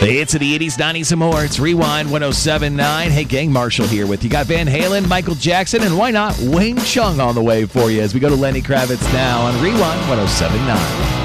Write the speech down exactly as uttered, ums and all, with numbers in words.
The hits of the eighties, nineties, and more. It's Rewind one oh seven point nine. Hey, gang, Marshall here with you. Got Van Halen, Michael Jackson, and why not Wayne Chung on the way for you as we go to Lenny Kravitz now on Rewind one oh seven point nine.